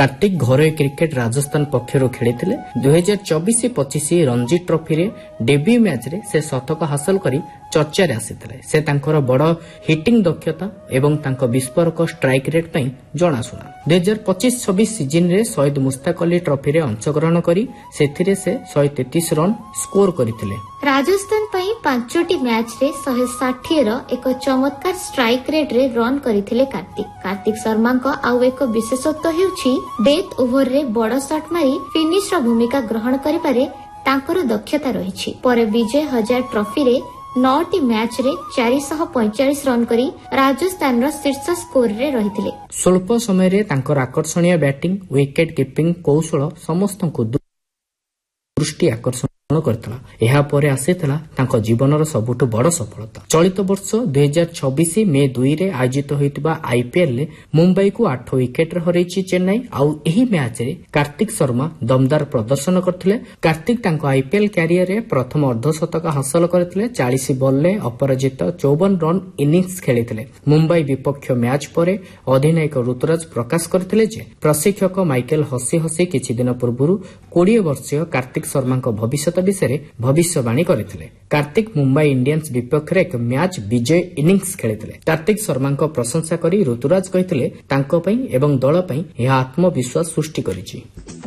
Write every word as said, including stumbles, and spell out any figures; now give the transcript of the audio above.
Kartik घरोई cricket Rajasthan पक्षर खेली दुई हजार चौबीस पचिश रणजी ट्रॉफी रे डेब्यू मैच रे से शतक हासिल करी चर्चार आसीथिले। से तांकर बड़ हिटिंग दक्षता एवं तांको विस्फोरक स्ट्राइक रेट पई जणाशुना। दुई हजार पचिश छब्बीस सीजन रे शहीद मुस्ताक अली ट्रॉफी रे अंशग्रहण करी सेथिरे से एक सौ तैंतीस रन स्कोर करथिले। राजस्थान पई पांचटी मैच रे एक सौ साठ रो एक चमत्कार स्ट्राइक रेट रे रन करथिले कार्तिक। कार्तिक शर्मा को आउ एक विशेषत्व हेउछि डेथ ओवर रे बड़ शॉट मारी फिनिश रो भूमिका ग्रहण करिपारे तांकर दक्षता रहिछि। पर विजय हजार ट्रॉफी रे नौटी मैच रे चार सौ पैंतालीस रन करी राजस्थान रो शीर्ष स्कोर रे रहिथिले। स्वल्प समय रे तांकर आकर्षणीय बैटिंग विकेट कीपिंग कौशल समस्तଙ୍କୁ दृष्टि आकर्षण करथिला। एहा परे आसीथिला तांको जीवनर सबुठु बड़ सफलता। चलित वर्ष दुई हजार छब्बीस मे दुई रे आयोजित होइतबा आईपीएल ले मुंबई को आठ विकेट रे हरैछि चेन्नई। आउ एही मैच रे कार्तिक शर्मा दमदार प्रदर्शन करथिले। कार्तिक तांको आईपीएल कैरियर रे प्रथम अर्धशतक हासिल करथिले। चालीस बॉल ले अपराजित चौवन रन इनिंग्स खेलिथिले। मुंबई विपक्ष मैच परे अधिनायक ऋतुराज प्रकाश करथिले जे प्रशिक्षक माइकल हसी हसी किछि दिन पूर्वरु बीस वर्षीय कार्तिक शर्मा को भविष्य विषय भविष्यवाणी करथिले। कार्तिक मुंबई इंडियंस विपक्ष एक मैच विजय इनिंग्स खेलिथिले। कार्तिक शर्मा को प्रशंसा करी ऋतुराज कहिथिले तांको पई एवं दल पई यह आत्मविश्वास सृष्टि करिछि।